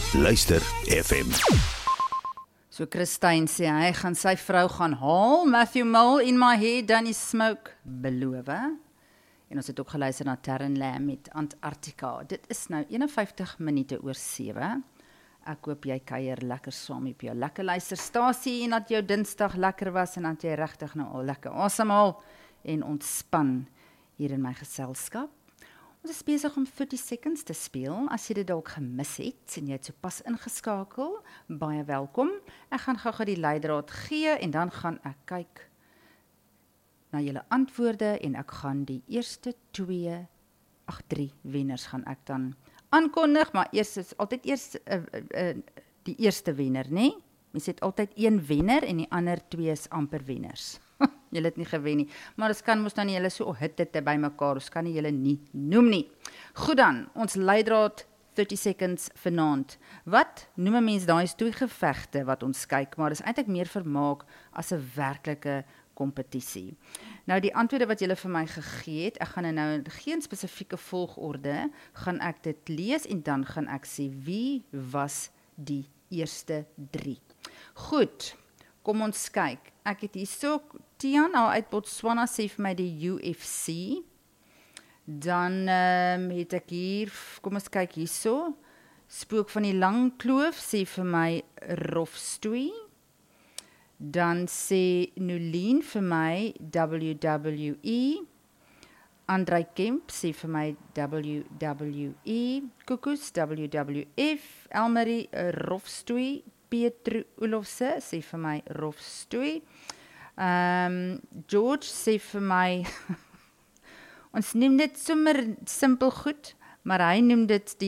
Luister FM. So Christine sê hy gaan sy vrou gaan haal, Matthew Mole in my head, Danny Smoke, beloof. En ons het ook geluister na Terran Lamb met Antarctica. Dit is nou 51 minute oor 7. Ek hoop jy kuier lekker saam op jou lekker luisterstasie en dat jou Dinsdag lekker was en dat jy regtig nou al lekker asemhaal en ontspan hier in my geselskap. Ons is besig om 30 seconds te speel. As jy dit dalk gemis het en jy het sopas ingeskakel, baie welkom. Ek gaan gou die leidraad gee en dan gaan ek kyk na julle antwoorde en ek gaan die eerste 3 wenners gaan ek dan aankondig, maar is altyd die eerste wenner, né? Mens het altyd een wenner en die ander 2 is amper wenners. Julle het nie gewen nie, maar ons kan mos nou nie julle so hitte by mekaar, ons kan nie julle nie noem nie. Goed dan, ons leidraad 30 seconds vanaand. Wat noem 'n mens daai stoeigevegte wat ons kyk, maar dis eintlik meer vermaak as 'n werklike kompetisie. Nou die antwoorde wat julle vir my gegee het, ek gaan nou geen spesifieke volgorde, gaan ek dit lees en dan gaan ek sê wie was die eerste 3. Goed, kom ons kyk. Ek het hierso Tian uit Botswana sê vir my die UFC. Dan het ek hier, kom ons kyk hierso. Spook van die Lang Kloof sê vir my Rofstoei. Dan sê Nolien vir my WWE. Andrei Kemp sê vir my WWE. Koekoes WWF. Elmarie Rofstoei. Pietro Olofse sê vir my Rofstoei. George sê vir my ons noem dit sommer simpel goed, maar hy noem dit die